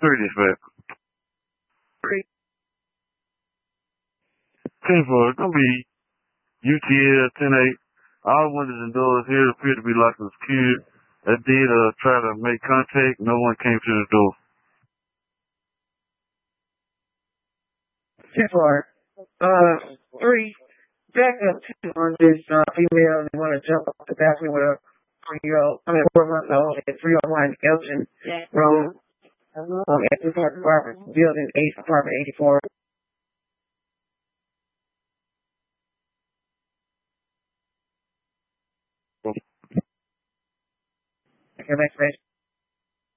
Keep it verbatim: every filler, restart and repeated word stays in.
Three dispatch. Three. Ten four. It's gonna be U T L ten eight. All windows and doors here appear to be locked and secured. I did uh, try to make contact. No one came to the door. Ten four. Uh, three. Back up to on this uh, female. They want to jump off the balcony with a three-year-old. I mean, four months old at three oh one Elgin Road. Um, at the apartment building, eight apartment eighty-four. Okay, next page.